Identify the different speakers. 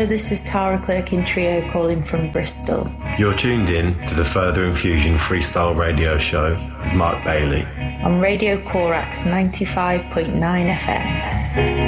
Speaker 1: Hello, this is Tara Clerk in Trio calling from Bristol.
Speaker 2: You're tuned in to the Further Infusion Freestyle Radio Show with Mark Bailey
Speaker 1: on Radio Corax 95.9 FM.